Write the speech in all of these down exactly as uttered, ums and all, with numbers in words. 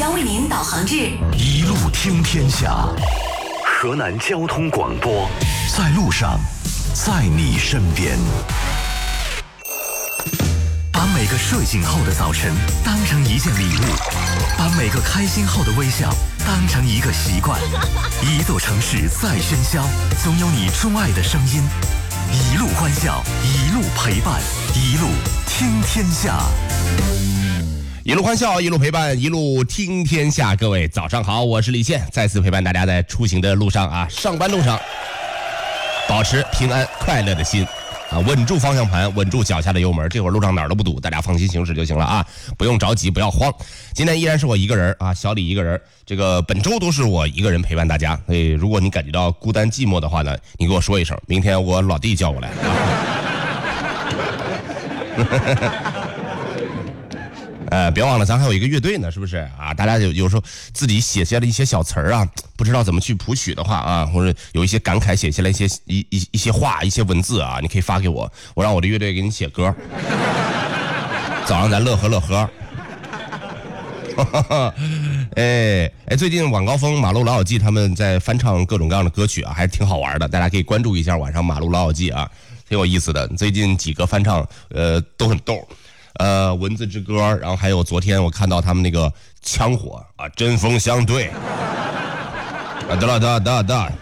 将为您导航至一路听天下。河南交通广播，在路上，在你身边。把每个睡醒后的早晨当成一件礼物，把每个开心后的微笑当成一个习惯。一座城市再喧嚣，总有你钟爱的声音。一路欢笑，一路陪伴，一路听天下。 一路欢笑，一路陪伴，一路听天下。各位早上好，我是李现，再次陪伴大家在出行的路上啊，上班路上，保持平安快乐的心啊，稳住方向盘，稳住脚下的油门。这会儿路上哪儿都不堵，大家放心行驶就行了啊，不用着急，不要慌。今天依然是我一个人啊，小李一个人。这个本周都是我一个人陪伴大家，所以如果你感觉到孤单寂寞的话呢，你给我说一声，明天我老弟叫过来啊。呃，别忘了，咱还有一个乐队呢，是不是啊？大家有有时候自己写下了一些小词儿啊，不知道怎么去谱曲的话啊，或者有一些感慨，写下来一些一一一些话、一些文字啊，你可以发给我，我让我的乐队给你写歌。早上咱乐呵乐呵。哎哎，最近晚高峰、马路老友记他们在翻唱各种各样的歌曲啊，还是挺好玩的，大家可以关注一下晚上马路老友记啊，挺有意思的。最近几个翻唱呃都很逗。呃，蚊子之歌，然后还有昨天我看到他们那个枪火啊，针锋相对，啊，得了得了得了得了，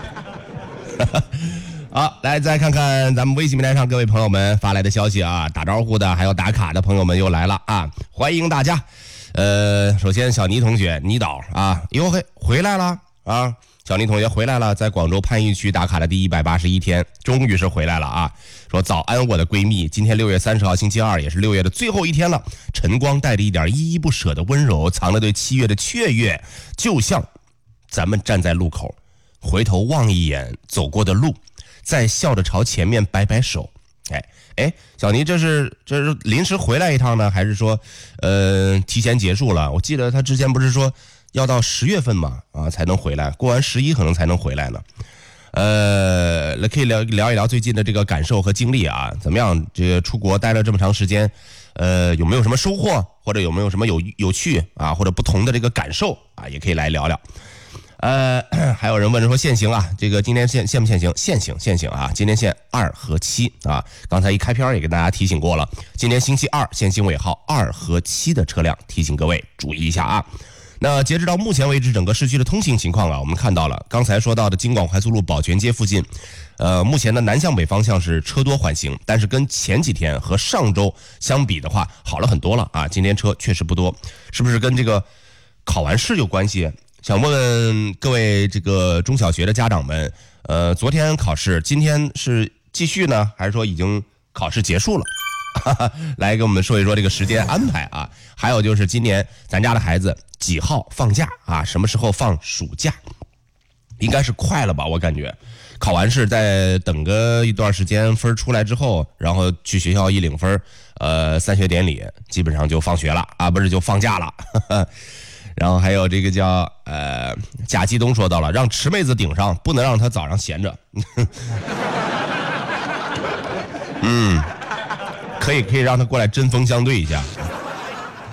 好，来再看看咱们微信平台上各位朋友们发来的消息啊，打招呼的还有打卡的朋友们又来了啊，欢迎大家。呃，首先小倪同学，倪导啊，哟嘿，回来了啊。小倪同学回来了，在广州番禺区打卡的第一百八十一天，终于是回来了啊！说早安，我的闺蜜，今天六月三十号星期二，也是六月的最后一天了。晨光带着一点依依不舍的温柔，藏着对七月的雀跃，就像咱们站在路口，回头望一眼走过的路，再笑着朝前面摆摆手。哎哎，小倪，这是这是临时回来一趟呢，还是说呃提前结束了？我记得他之前不是说要到十月份嘛，啊才能回来，过完十一可能才能回来呢。呃，可以聊聊一聊最近的这个感受和经历啊，怎么样？这个出国待了这么长时间，呃，有没有什么收获，或者有没有什么有有趣啊，或者不同的这个感受啊，也可以来聊聊。呃，还有人问说限行啊，这个今天限限不限行？限行限行啊，今天限二和七啊。刚才一开篇也跟大家提醒过了，今天星期二限行尾号二和七的车辆，提醒各位注意一下啊。那截止到目前为止，整个市区的通行情况啊，我们看到了刚才说到的京广快速路宝泉街附近，呃，目前的南向北方向是车多缓行，但是跟前几天和上周相比的话，好了很多了啊。今天车确实不多，是不是跟这个考完试有关系？想问问各位这个中小学的家长们，呃，昨天考试，今天是继续呢，还是说已经考试结束了？来给我们说一说这个时间安排啊，还有就是今年咱家的孩子几号放假啊？什么时候放暑假？应该是快了吧，我感觉。考完试再等个一段时间，分出来之后，然后去学校一领分，呃，三学典礼基本上就放学了啊，不是就放假了。然后还有这个叫呃贾继东说到了，让池妹子顶上，不能让她早上闲着。嗯。可以可以让他过来针锋相对一下